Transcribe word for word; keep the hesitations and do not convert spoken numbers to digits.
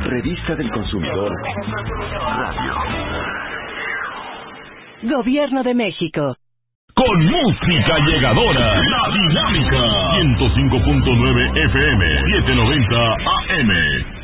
Revista del Consumidor. Radio. Gobierno de México. Con música llegadora, La Dinámica, ciento cinco punto nueve F M, setecientos noventa A M.